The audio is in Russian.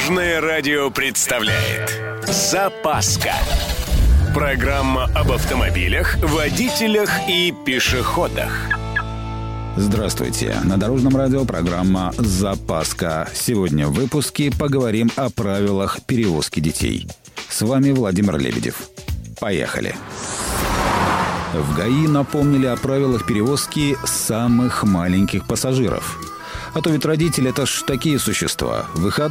Дорожное радио представляет «Запаска». Программа об автомобилях, водителях и пешеходах. Здравствуйте. На Дорожном радио программа «Запаска». Сегодня в выпуске поговорим о правилах перевозки детей. С вами Владимир Лебедев. Поехали. В ГАИ напомнили о правилах перевозки самых маленьких пассажиров. А то ведь родители – это ж такие существа.